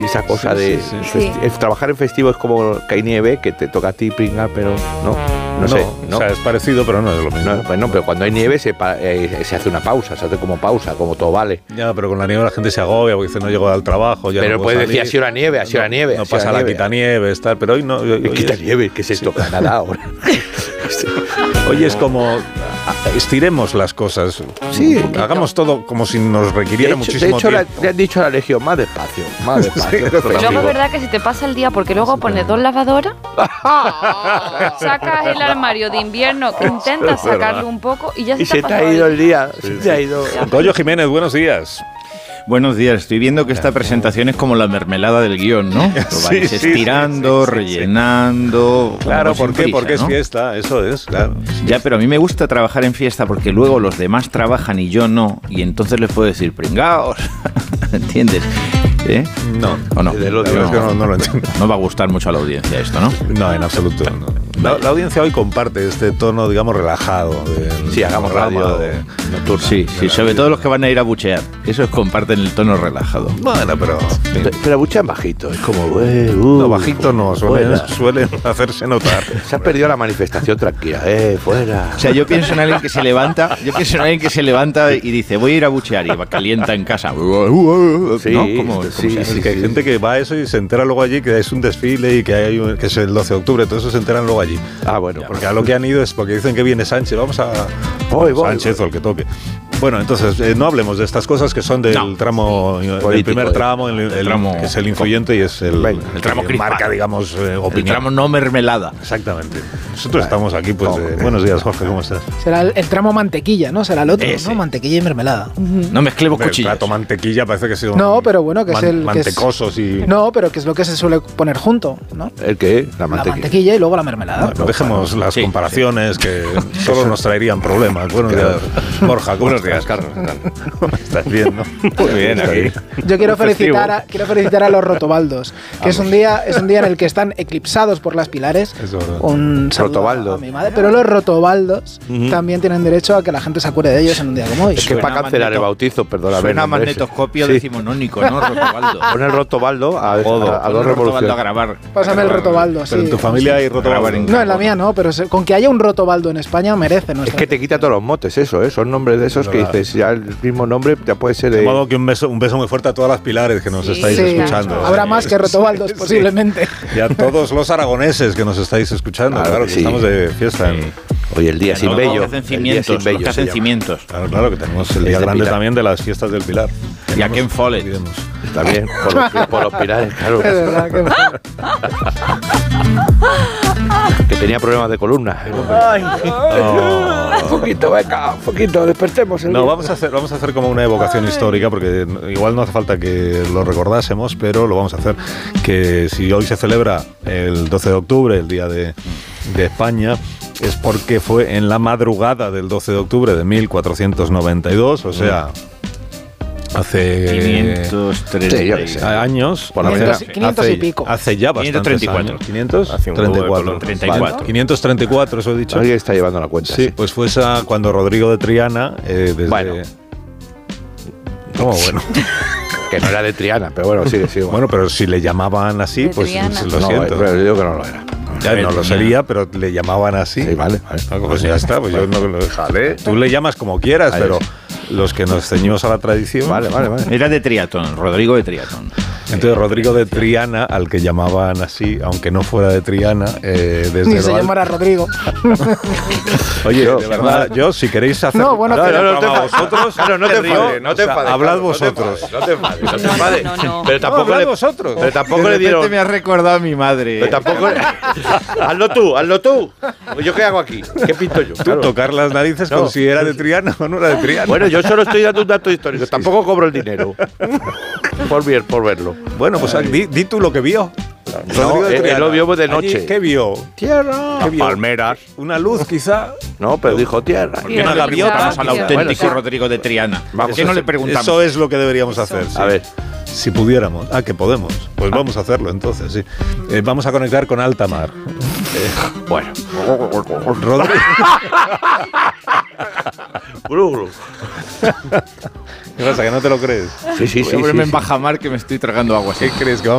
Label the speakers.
Speaker 1: esa cosa trabajar en festivo es como que hay nieve, que te toca a ti pringar, pero no sé.
Speaker 2: O sea, es parecido, pero no es lo mismo.
Speaker 1: No, pues no, pero cuando hay nieve se hace una pausa, se hace como pausa, como todo vale.
Speaker 2: Ya, pero con la nieve la gente se agobia porque dice no llego al trabajo. Ya
Speaker 1: pero
Speaker 2: no
Speaker 1: puedes
Speaker 2: salir.
Speaker 1: decir, ha sido la nieve,
Speaker 2: No pasa la quitanieves, tal, pero hoy no.
Speaker 1: Quitanieve, ¿qué es esto? Nada ahora.
Speaker 2: Hoy es como estiremos las cosas.
Speaker 1: Sí.
Speaker 2: Hagamos todo como si nos requiriera muchísimo tiempo.
Speaker 1: De hecho, le han dicho a la Legión, más despacio.
Speaker 2: Sí,
Speaker 3: luego es verdad que si te pasa el día, porque luego pones 2 lavadoras, sacas el armario de invierno, intentas sacarlo un poco y ya se
Speaker 1: te ha ido el día. Se ha ido.
Speaker 2: Goyo Jiménez, buenos días.
Speaker 4: Buenos días, estoy viendo que esta presentación es como la mermelada del guión, ¿no? Lo vais estirando, rellenando...
Speaker 2: Claro, ¿por qué? Porque es fiesta, eso es, claro.
Speaker 4: Ya, pero a mí me gusta trabajar en fiesta porque luego los demás trabajan y yo no, y entonces les puedo decir, pringaos, ¿entiendes?
Speaker 2: No.
Speaker 4: ¿O no?
Speaker 2: No lo entiendo.
Speaker 4: No va a gustar mucho a la audiencia esto, ¿no?
Speaker 2: No, en absoluto. No. La audiencia hoy comparte este tono, digamos, relajado.
Speaker 1: Sí, hagamos radio
Speaker 4: nocturno. Sí, sobre todo los que van a ir a buchear. Esos comparten el tono relajado.
Speaker 2: Bueno,
Speaker 1: pero buchean bajito, es como...
Speaker 2: no, bajito no, suelen hacerse notar.
Speaker 1: Se ha perdido la manifestación tranquila, fuera.
Speaker 4: O sea, yo pienso en alguien que se levanta y dice, voy a ir a buchear, y calienta en casa.
Speaker 1: Sí,
Speaker 4: ¿no? Como
Speaker 2: que hay gente que va a eso y se entera luego allí que es un desfile y que es el 12 de octubre, todo eso se enteran luego allí.
Speaker 1: Ah, bueno.
Speaker 2: Porque a lo que han ido es porque dicen que viene Sánchez, vamos a Sánchez o el que toque. Bueno, entonces no hablemos de estas cosas que son del tramo, del primer tramo, el tramo, que es el influyente y es el
Speaker 4: tramo que
Speaker 2: marca, digamos, opinión.
Speaker 4: El tramo no mermelada.
Speaker 2: Exactamente. Nosotros estamos aquí, pues, buenos días, Jorge, ¿cómo estás?
Speaker 5: Será el tramo mantequilla, ¿no? Será el otro, ¿no? Mantequilla y mermelada.
Speaker 4: No mezclemos cuchillas.
Speaker 2: El plato mantequilla parece que es un...
Speaker 5: No, pero bueno, que es el...
Speaker 2: mantecosos y...
Speaker 5: No, pero que es lo que se suele poner junto, ¿no?
Speaker 1: ¿El qué?
Speaker 5: La mantequilla y luego la mermelada.
Speaker 2: No dejemos las comparaciones que solo nos traerían problemas. Buenos días, Borja.
Speaker 1: Buenos días, Carlos.
Speaker 2: Estás bien, ¿no?
Speaker 1: Muy bien, aquí.
Speaker 5: Yo quiero felicitar a los rotobaldos, que es un día en el que están eclipsados por las pilares. Un saludo a mi madre. Pero los rotobaldos también tienen derecho a que la gente se acuerde de ellos en un día como hoy.
Speaker 1: Es que para cancelar el bautizo, perdóname.
Speaker 4: Suena magnetoscopio decimonónico, ¿no? Rotobaldo.
Speaker 1: Pon el rotobaldo a dos revoluciones.
Speaker 4: A grabar.
Speaker 5: Pásame el rotobaldo, sí.
Speaker 2: Pero en tu familia hay rotobaldo.
Speaker 5: No, en la mía no, pero con que haya un rotobaldo en España merece nuestra.
Speaker 1: Es que te quita todos los motes eso, son nombres de esos que dices, ya el mismo nombre ya puede ser de...
Speaker 2: De modo que un beso muy fuerte a todas las pilares que nos estáis escuchando.
Speaker 5: Habrá más que rotobaldos, posiblemente.
Speaker 2: Y a todos los aragoneses que nos estáis escuchando, claro que estamos de fiesta.
Speaker 1: Hoy el día sin bello.
Speaker 4: Los que hacen cimientos.
Speaker 2: Claro, que tenemos el día grande también de las fiestas del Pilar.
Speaker 4: Y a Ken Follett.
Speaker 1: También, por los pilares, claro.
Speaker 5: Es verdad
Speaker 1: que tenía problemas de columna. Un poquito, despertemos.
Speaker 2: Vamos a hacer como una evocación histórica, porque igual no hace falta que lo recordásemos, pero lo vamos a hacer. Que si hoy se celebra el 12 de octubre, el Día de España, es porque fue en la madrugada del 12 de octubre de 1492, o sea... Hace
Speaker 4: 530
Speaker 2: años,
Speaker 5: 500 y pico.
Speaker 2: Hace ya bastantes 534. 534, eso he dicho.
Speaker 1: Alguien está llevando la cuenta.
Speaker 2: Sí, pues fue esa cuando Rodrigo de Triana ¿Cómo bueno?
Speaker 1: Que no era de Triana, pero bueno, sigue.
Speaker 2: Bueno, pero si le llamaban así, pues lo siento.
Speaker 1: Pero yo digo que no lo era.
Speaker 2: Ya no lo sería, pero le llamaban así.
Speaker 1: Sí, vale.
Speaker 2: Pues ya está, pues yo no lo dejaré. Tú le llamas como quieras, pero los que nos ceñimos a la tradición...
Speaker 1: Vale.
Speaker 4: Era de Triatón, Rodrigo de Triatón.
Speaker 2: Entonces Rodrigo de Triana, al que llamaban así, aunque no fuera de Triana, desde
Speaker 5: ni se llamara Rodrigo.
Speaker 2: Oye, de verdad, yo si queréis hacer...
Speaker 5: No, bueno,
Speaker 2: vosotros...
Speaker 1: Claro, no te enfades.
Speaker 2: Hablad vosotros.
Speaker 1: No te enfades. Pero tampoco
Speaker 2: vosotros.
Speaker 1: Pero tampoco le dieron...
Speaker 4: me has recordado a mi madre.
Speaker 1: Pero tampoco... Hazlo tú. ¿Yo qué hago aquí? ¿Qué pinto yo?
Speaker 2: Tú tocar las narices con si era de Triana o no era de Triana.
Speaker 1: Bueno, yo solo estoy dando un dato histórico. Tampoco cobro el dinero. Por verlo.
Speaker 2: Bueno, pues di tú lo que vio.
Speaker 1: No, él lo vio de noche.
Speaker 2: Allí, ¿qué vio?
Speaker 1: Tierra. Palmeras.
Speaker 2: Una luz, quizá.
Speaker 1: No, pero dijo tierra.
Speaker 4: Una gaviota. Al auténtico Rodrigo de Triana.
Speaker 1: Vamos,
Speaker 4: ¿Por qué no le preguntamos?
Speaker 2: Eso es lo que deberíamos hacer. Sí.
Speaker 1: A ver.
Speaker 2: Si pudiéramos. Que podemos. Pues vamos a hacerlo entonces, sí. Vamos a conectar con alta mar.
Speaker 1: Bueno.
Speaker 2: Rodrigo. ¿Qué pasa, que no te lo crees?
Speaker 1: Sí.
Speaker 4: Ábreme en bajamar que me estoy tragando agua.
Speaker 2: ¿Qué crees? Que